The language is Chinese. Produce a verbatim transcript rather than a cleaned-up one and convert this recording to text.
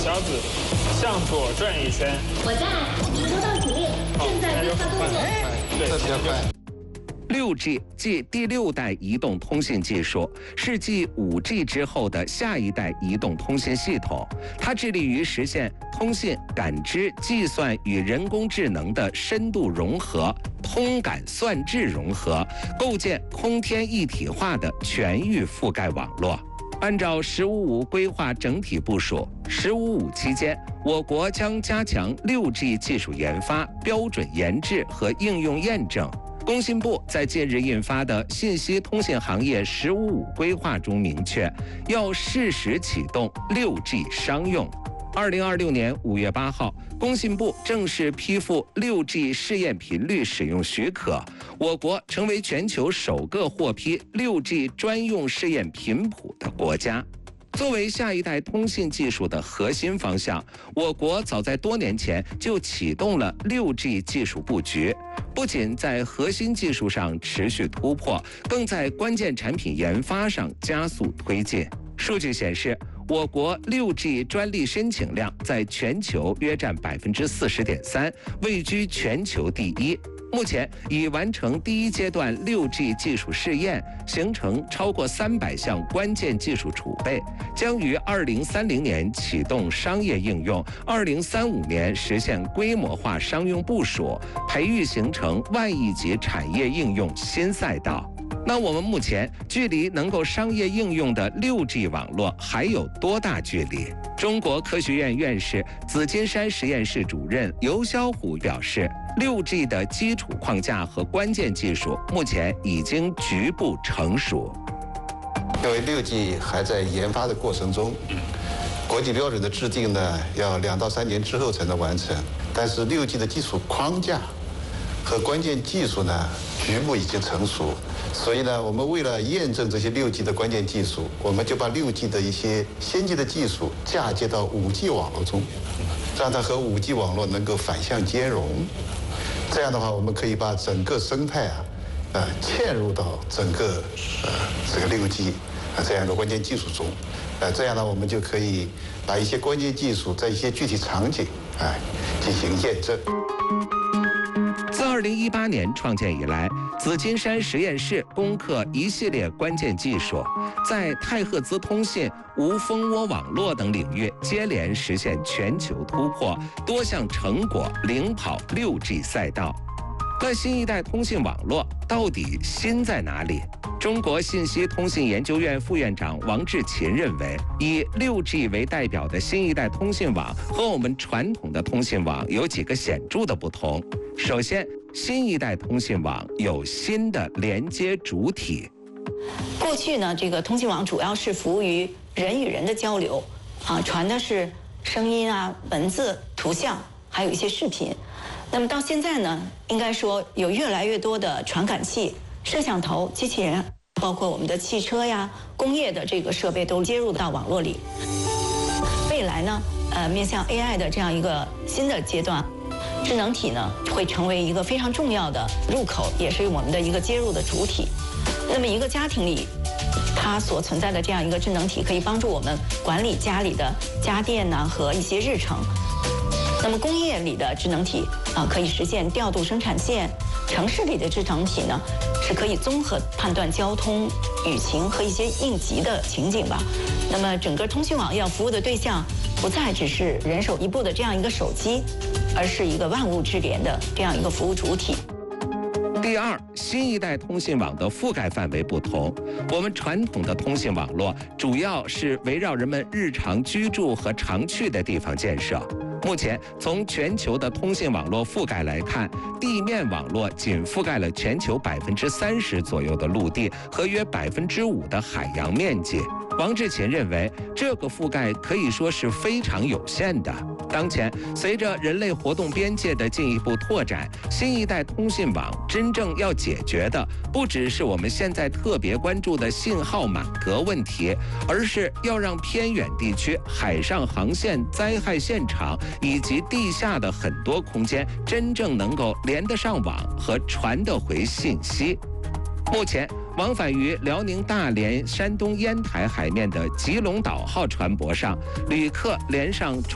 小紫，向左转一圈。 我在，收到指令，正在对话动作。 对， 这比较快。 六 G 即第六代移动通信技术，是继五 G 之后的下一代移动通信系统。它致力于实现通信、感知、计算与人工智能的深度融合，通感算智融合，构建空天一体化的全域覆盖网络。按照“十五五”规划整体部署，“十五五”期间，我国将加强六 G 技术研发、标准研制和应用验证。工信部在近日印发的《信息通信行业“十五五”规划》中明确，要适时启动六 G 商用。二零二六年五月八号，工信部正式批复六 G 试验频率使用许可，我国成为全球首个获批六 G 专用试验频谱的国家。作为下一代通信技术的核心方向，我国早在多年前就启动了六 G 技术布局，不仅在核心技术上持续突破，更在关键产品研发上加速推进。数据显示，我国六 G 专利申请量在全球约占百分之四十点三，位居全球第一。目前已完成第一阶段六 G 技术试验，形成超过三百项关键技术储备，将于二零三零年启动商业应用，二零三五年实现规模化商用部署，培育形成万亿级产业应用新赛道。那我们目前距离能够商业应用的六 G 网络还有多大距离？中国科学院院士、紫金山实验室主任游霄虎表示，六 G 的基础框架和关键技术目前已经局部成熟。 因为六 G 还在研发的过程中，国际标准的制定呢，要两到三年之后才能完成。但是六 G 的基础框架和关键技术呢，局部已经成熟。所以呢，我们为了验证这些六 G 的关键技术，我们就把六 G 的一些先进的技术嫁接到五 G 网络中，让它和五 G 网络能够反向兼容。这样的话，我们可以把整个生态啊，呃，嵌入到整个呃这个六 G 啊这样的关键技术中，呃，这样呢，我们就可以把一些关键技术在一些具体场景啊进行验证。 自二零一八年创建以来，紫金山实验室攻克一系列关键技术，在太赫兹通信、无蜂窝网络等领域接连实现全球突破，多项成果领跑六 G 赛道。那新一代通信网络到底新在哪里？中国信息通信研究院副院长王志勤认为，以六 G 为代表的新一代通信网和我们传统的通信网有几个显著的不同。首先，新一代通信网有新的连接主体。 过去呢，这个通信网主要是服务于人与人的交流，啊，传的是声音啊、文字、图像，还有一些视频。那么到现在呢，应该说有越来越多的传感器、摄像头、机器人，包括我们的汽车呀、工业的这个设备都接入到网络里。未来呢，呃，面向 A I 的这样一个新的阶段，智能体呢会成为一个非常重要的入口，也是我们的一个接入的主体。那么一个家庭里，它所存在的这样一个智能体，可以帮助我们管理家里的家电呢和一些日程。那么工业里的智能体啊，可以实现调度生产线；城市里的智能体呢，是可以综合判断交通、舆情和一些应急的情景吧。那么整个通讯网要服务的对象，不再只是人手一部的这样一个手机，而是一个万物智联的这样一个服务主体。 第二，新一代通信网的覆盖范围不同。我们传统的通信网络主要是围绕人们日常居住和常去的地方建设。目前，从全球的通信网络覆盖来看，地面网络仅覆盖了全球百分之三十左右的陆地和约百分之五的海洋面积。王志勤认为，这个覆盖可以说是非常有限的。当前，随着人类活动边界的进一步拓展，新一代通信网真正要解决的，不只是我们现在特别关注的信号满格问题，而是要让偏远地区、海上航线、灾害现场以及地下的很多空间，真正能够连得上网和传得回信息。目前，往返于辽宁大连、山东烟台海面的吉隆岛号船舶上，旅客连上